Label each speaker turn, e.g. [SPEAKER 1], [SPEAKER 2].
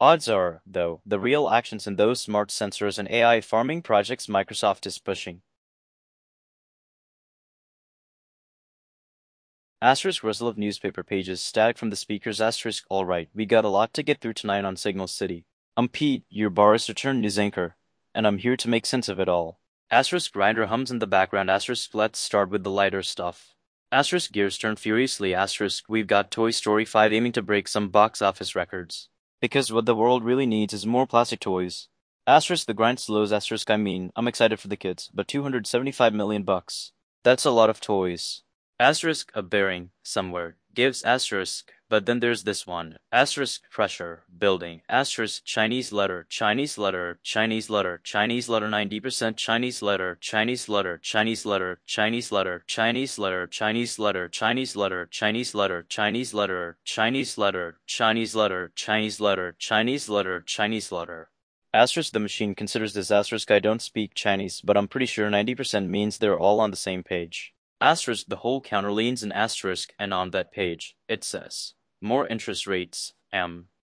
[SPEAKER 1] Odds are, though, the real action's in those smart sensors and AI farming projects Microsoft is pushing. Asterisk rustle of newspaper pages static from the speakers. Asterisk alright, we got a lot to get through tonight on Signal City. I'm Pete, your Barrister turned news anchor, and I'm here to make sense of it all. Asterisk grinder hums in the background. Asterisk let's start with the lighter stuff. Asterisk gears turn furiously. Asterisk we've got Toy Story 5 aiming to break some box office records. Because what the world really needs is more plastic toys. Asterisk the grind slows. Asterisk I'm excited for the kids, but 275 million bucks. That's a lot of toys. Asterisk a bearing somewhere gives asterisk, but then there's this one. Asterisk pressure building. Asterisk Chinese letter, Chinese letter, Chinese letter, Chinese letter 90% Chinese letter, Chinese letter, Chinese letter, Chinese letter, Chinese letter, Chinese letter, Chinese letter, Chinese letter, Chinese letter, Chinese letter, Chinese letter, Chinese letter, Chinese letter, Chinese letter. Asterisk the machine considers this. Asterisk I don't speak Chinese, but I'm pretty sure 90% means they're all on the same page. Asterisk the whole counter leans an asterisk, and on that page, it says, more interest rates,